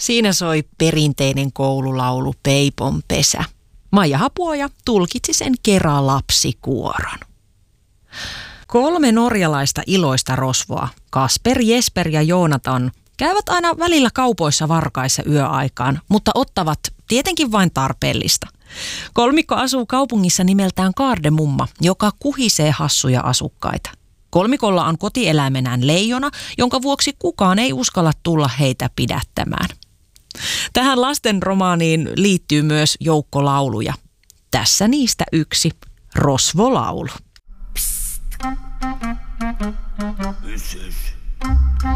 Siinä soi perinteinen koululaulu Peipon pesä. Maija Hapuoja tulkitsi sen Kera lapsikuoron. 3 norjalaista iloista rosvoa, Kasper, Jesper ja Joonatan, käyvät aina välillä kaupoissa varkaissa yöaikaan, mutta ottavat tietenkin vain tarpeellista. Kolmikko asuu kaupungissa nimeltään Kaardemumma, joka kuhisee hassuja asukkaita. Kolmikolla on kotieläimenään leijona, jonka vuoksi kukaan ei uskalla tulla heitä pidättämään. Tähän lastenromaaniin liittyy myös joukko lauluja. Tässä niistä yksi, Rosvolaulu. Psst.